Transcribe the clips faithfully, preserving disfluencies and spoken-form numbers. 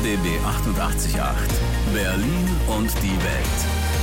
B B achtundachtzig Komma acht. Berlin und die Welt.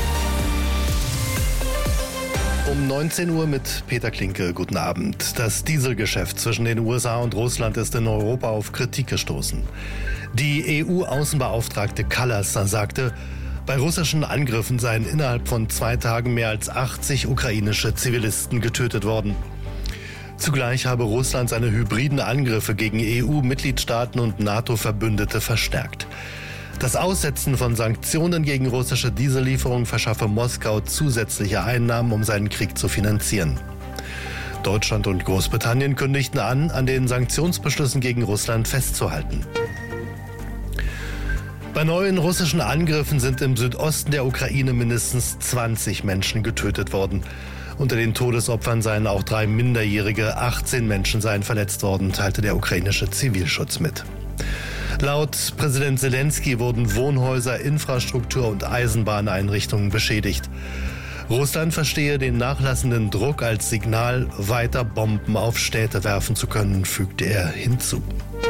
Um neunzehn Uhr mit Peter Klinke. Guten Abend. Das Dieselgeschäft zwischen den U S A und Russland ist in Europa auf Kritik gestoßen. Die E U-Außenbeauftragte Kallas sagte, bei russischen Angriffen seien innerhalb von zwei Tagen mehr als achtzig ukrainische Zivilisten getötet worden. Zugleich habe Russland seine hybriden Angriffe gegen E U-Mitgliedstaaten und NATO-Verbündete verstärkt. Das Aussetzen von Sanktionen gegen russische Diesellieferungen verschaffe Moskau zusätzliche Einnahmen, um seinen Krieg zu finanzieren. Deutschland und Großbritannien kündigten an, an den Sanktionsbeschlüssen gegen Russland festzuhalten. Bei neuen russischen Angriffen sind im Südosten der Ukraine mindestens zwanzig Menschen getötet worden. Unter den Todesopfern seien auch drei Minderjährige, achtzehn Menschen seien verletzt worden, teilte der ukrainische Zivilschutz mit. Laut Präsident Selenskyj wurden Wohnhäuser, Infrastruktur und Eisenbahneinrichtungen beschädigt. Russland verstehe den nachlassenden Druck als Signal, weiter Bomben auf Städte werfen zu können, fügte er hinzu.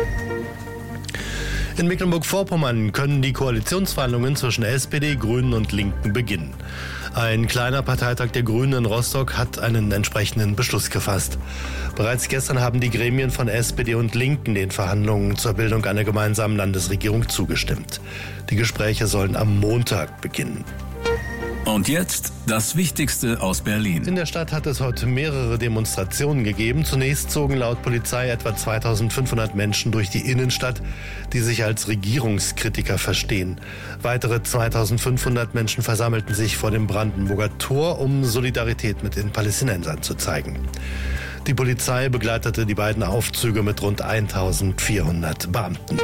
In Mecklenburg-Vorpommern können die Koalitionsverhandlungen zwischen S P D, Grünen und Linken beginnen. Ein kleiner Parteitag der Grünen in Rostock hat einen entsprechenden Beschluss gefasst. Bereits gestern haben die Gremien von S P D und Linken den Verhandlungen zur Bildung einer gemeinsamen Landesregierung zugestimmt. Die Gespräche sollen am Montag beginnen. Und jetzt das Wichtigste aus Berlin. In der Stadt hat es heute mehrere Demonstrationen gegeben. Zunächst zogen laut Polizei etwa zweitausendfünfhundert Menschen durch die Innenstadt, die sich als Regierungskritiker verstehen. Weitere zweitausendfünfhundert Menschen versammelten sich vor dem Brandenburger Tor, um Solidarität mit den Palästinensern zu zeigen. Die Polizei begleitete die beiden Aufzüge mit rund eintausendvierhundert Beamten.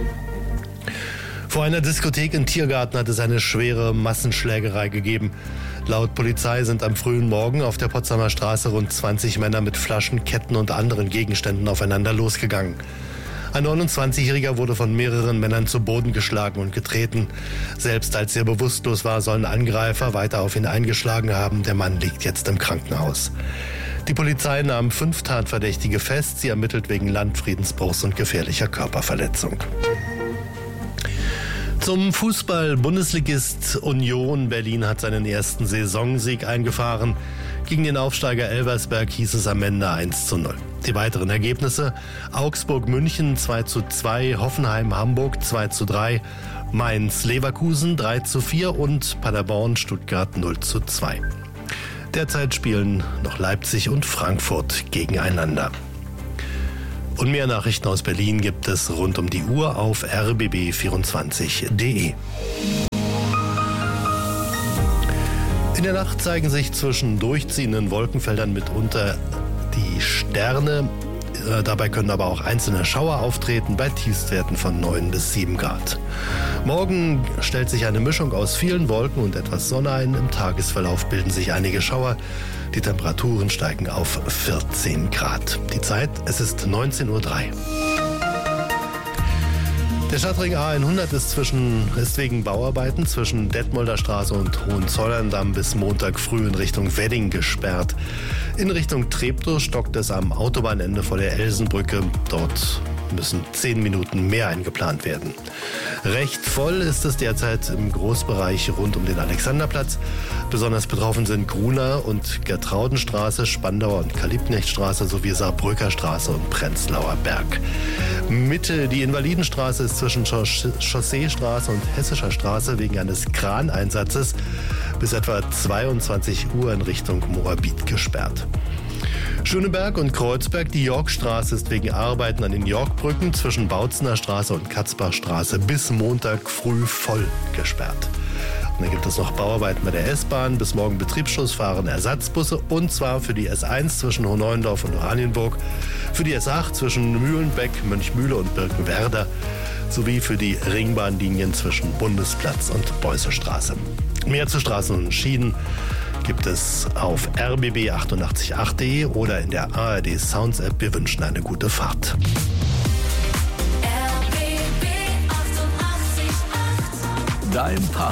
Vor einer Diskothek in Tiergarten hat es eine schwere Massenschlägerei gegeben. Laut Polizei sind am frühen Morgen auf der Potsdamer Straße rund zwanzig Männer mit Flaschen, Ketten und anderen Gegenständen aufeinander losgegangen. Ein neunundzwanzigjähriger wurde von mehreren Männern zu Boden geschlagen und getreten. Selbst als er bewusstlos war, sollen Angreifer weiter auf ihn eingeschlagen haben. Der Mann liegt jetzt im Krankenhaus. Die Polizei nahm fünf Tatverdächtige fest. Sie ermittelt wegen Landfriedensbruchs und gefährlicher Körperverletzung. Zum Fußball. Bundesligist Union Berlin hat seinen ersten Saisonsieg eingefahren. Gegen den Aufsteiger Elversberg hieß es am Ende eins zu null. Die weiteren Ergebnisse: Augsburg-München zwei zu zwei, Hoffenheim-Hamburg zwei zu drei, Mainz-Leverkusen drei zu vier und Paderborn-Stuttgart null zu zwei. Derzeit spielen noch Leipzig und Frankfurt gegeneinander. Und mehr Nachrichten aus Berlin gibt es rund um die Uhr auf r b b vierundzwanzig punkt d e. In der Nacht zeigen sich zwischen durchziehenden Wolkenfeldern mitunter die Sterne. Dabei können aber auch einzelne Schauer auftreten bei Tiefstwerten von neun bis sieben Grad. Morgen stellt sich eine Mischung aus vielen Wolken und etwas Sonne ein. Im Tagesverlauf bilden sich einige Schauer. Die Temperaturen steigen auf vierzehn Grad. Die Zeit, es ist neunzehn Uhr drei. Der Stadtring A hundert ist, zwischen, ist wegen Bauarbeiten zwischen Detmolder Straße und Hohenzollern-Damm bis Montag früh in Richtung Wedding gesperrt. In Richtung Treptow stockt es am Autobahnende vor der Elsenbrücke. Dort müssen zehn Minuten mehr eingeplant werden. Recht voll ist es derzeit im Großbereich rund um den Alexanderplatz. Besonders betroffen sind Gruner und Gertraudenstraße, Spandauer und Kalibknechtstraße sowie Saarbrücker Straße und Prenzlauer Berg. Mitte, die Invalidenstraße ist zwischen Chausseestraße und Hessischer Straße wegen eines Kraneinsatzes bis etwa zweiundzwanzig Uhr in Richtung Moabit gesperrt. Schöneberg und Kreuzberg, die Yorkstraße ist wegen Arbeiten an den Yorkbrücken zwischen Bautzener Straße und Katzbachstraße bis Montag früh voll gesperrt. Und dann gibt es noch Bauarbeiten bei der S-Bahn. Bis morgen Betriebsschluss fahren Ersatzbusse, und zwar für die S eins zwischen Hohneuendorf und Oranienburg, für die S acht zwischen Mühlenbeck, Mönchmühle und Birkenwerder sowie für die Ringbahnlinien zwischen Bundesplatz und Beussestraße. Mehr zu Straßen und Schienen gibt es auf r b b achtundachtzig Komma acht punkt d e oder in der A R D Sounds App. Wir wünschen eine gute Fahrt. Dein Partner.